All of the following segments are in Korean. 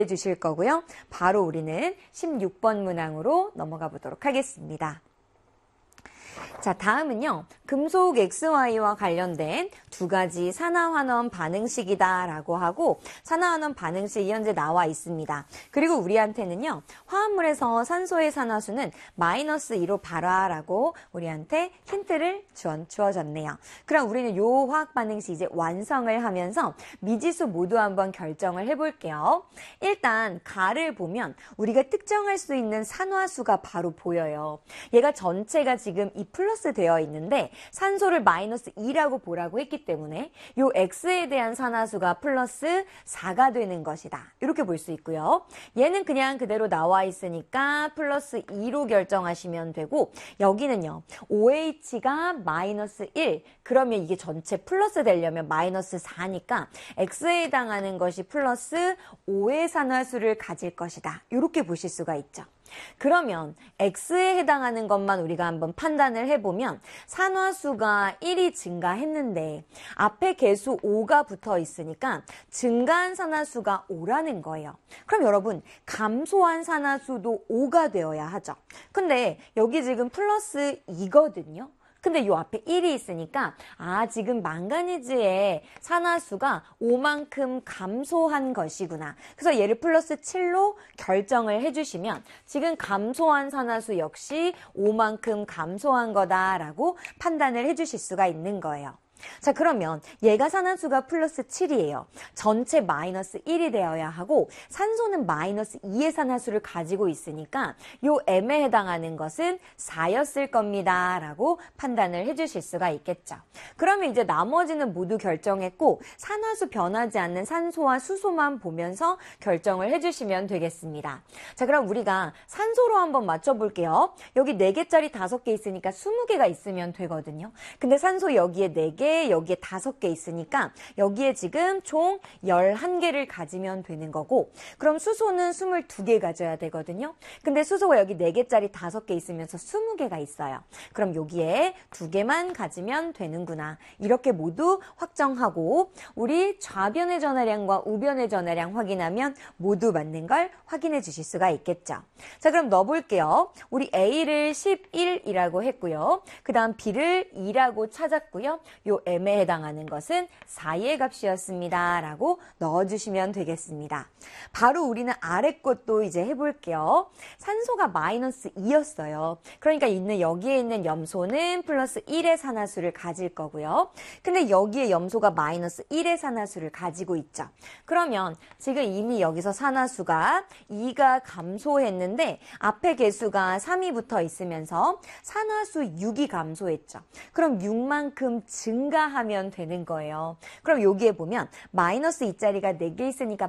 주실 거고요. 바로 우리는 16번 문항으로 넘어가 보도록 하겠습니다. 자, 다음은요. 금속 XY와 관련된 두 가지 산화환원 반응식이다 라고 하고 산화환원 반응식이 현재 나와 있습니다. 그리고 우리한테는요. 화합물에서 산소의 산화수는 -2로 봐라 라고 우리한테 힌트를 주어졌네요. 그럼 우리는 요 화학 반응식 이제 완성을 하면서 미지수 모두 한번 결정을 해볼게요. 일단 가를 보면 우리가 특정할 수 있는 산화수가 바로 보여요. 얘가 전체가 지금 이 플러스 되어 있는데 산소를 -2라고 보라고 했기 때문에 요 X에 대한 산화수가 플러스 4가 되는 것이다. 이렇게 볼 수 있고요. 얘는 그냥 그대로 나와 있으니까 플러스 2로 결정하시면 되고 여기는요. OH가 -1 그러면 이게 전체 플러스 되려면 -4니까 X에 해당하는 것이 플러스 5의 산화수를 가질 것이다. 이렇게 보실 수가 있죠. 그러면 X에 해당하는 것만 우리가 한번 판단을 해보면 산화수가 1이 증가했는데 앞에 개수 5가 붙어 있으니까 증가한 산화수가 5라는 거예요. 그럼 여러분 감소한 산화수도 5가 되어야 하죠. 근데 여기 지금 플러스 2거든요. 근데 요 앞에 1이 있으니까 지금 망가니즈의 산화수가 5만큼 감소한 것이구나. 그래서 얘를 플러스 7로 결정을 해주시면 지금 감소한 산화수 역시 5만큼 감소한 거다라고 판단을 해주실 수가 있는 거예요. 자, 그러면 얘가 산화수가 플러스 7이에요. 전체 -1이 되어야 하고 산소는 -2의 산화수를 가지고 있으니까 요 M에 해당하는 것은 4였을 겁니다. 라고 판단을 해주실 수가 있겠죠. 그러면 이제 나머지는 모두 결정했고 산화수 변하지 않는 산소와 수소만 보면서 결정을 해주시면 되겠습니다. 자, 그럼 우리가 산소로 한번 맞춰볼게요. 여기 4개짜리 5개 있으니까 20개가 있으면 되거든요. 근데 산소 여기에 4개 여기에 5개 있으니까 여기에 지금 총 11개를 가지면 되는 거고 그럼 수소는 22개 가져야 되거든요. 근데 수소가 여기 4개짜리 5개 있으면서 20개가 있어요. 그럼 여기에 2개만 가지면 되는구나. 이렇게 모두 확정하고 우리 좌변의 전하량과 우변의 전하량 확인하면 모두 맞는 걸 확인해 주실 수가 있겠죠. 자, 그럼 넣어볼게요. 우리 A를 11이라고 했고요. 그 다음 B를 2라고 찾았고요. 요 M에 해당하는 것은 4의 값이었습니다. 라고 넣어주시면 되겠습니다. 바로 우리는 아래 것도 이제 해볼게요. 산소가 -2였어요. 그러니까 여기에 있는 염소는 플러스 1의 산화수를 가질 거고요. 근데 여기에 염소가 -1의 산화수를 가지고 있죠. 그러면 지금 이미 여기서 산화수가 2가 감소했는데 앞에 개수가 3이 붙어 있으면서 산화수 6이 감소했죠. 그럼 6만큼 증가하면 되는 거예요. 그럼 여기에 보면 -2짜리가 4개 있으니까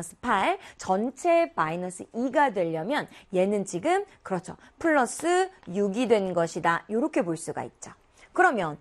-8 전체 -2가 되려면 얘는 지금 그렇죠. 플러스 6이 된 것이다. 이렇게 볼 수가 있죠. 그러면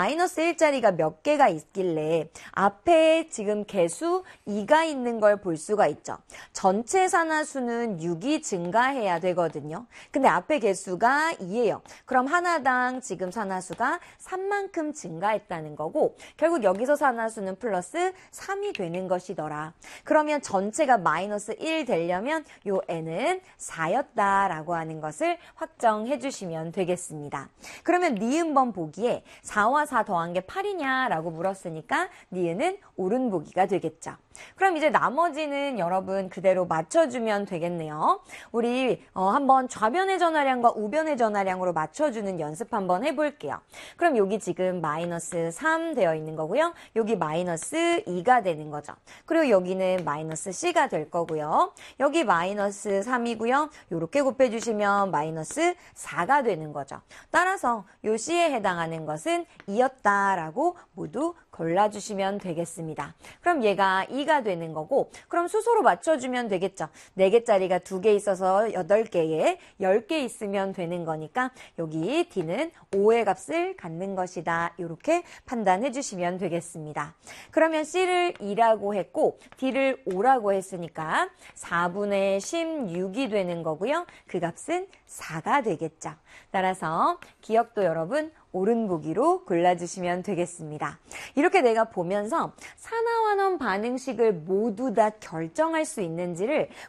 -1짜리가 몇 개가 있길래 앞에 지금 개수 2가 있는 걸 볼 수가 있죠. 전체 산화수는 6이 증가해야 되거든요. 근데 앞에 개수가 2예요. 그럼 하나당 지금 산화수가 3만큼 증가했다는 거고 결국 여기서 산화수는 플러스 3이 되는 것이더라. 그러면 전체가 -1 되려면 요 n은 4였다라고 하는 것을 확정해 주시면 되겠습니다. 그러면 니은번 보기 4와 4 더한 게 8이냐라고 물었으니까 니은은 옳은 보기가 되겠죠. 그럼 이제 나머지는 여러분 그대로 맞춰주면 되겠네요. 우리 한번 좌변의 전하량과 우변의 전하량으로 맞춰주는 연습 한번 해볼게요. 그럼 여기 지금 -3 되어 있는 거고요. 여기 -2가 되는 거죠. 그리고 여기는 -c가 될 거고요. 여기 -3이고요. 이렇게 곱해주시면 -4가 되는 거죠. 따라서 요 C에 해당하는 것은 2였다라고 모두 골라주시면 되겠습니다. 그럼 얘가 2가 되는 거고 그럼 수소로 맞춰주면 되겠죠. 4개짜리가 2개 있어서 8개에 10개 있으면 되는 거니까 여기 D는 5의 값을 갖는 것이다. 이렇게 판단해 주시면 되겠습니다. 그러면 C를 2라고 했고 D를 5라고 했으니까 4분의 16이 되는 거고요. 그 값은 4가 되겠죠. 따라서 기억도 여러분 옳은 보기로 골라주시면 되겠습니다. 이렇게 내가 보면서 산화환원 반응식을 모두 다 결정할 수 있는지를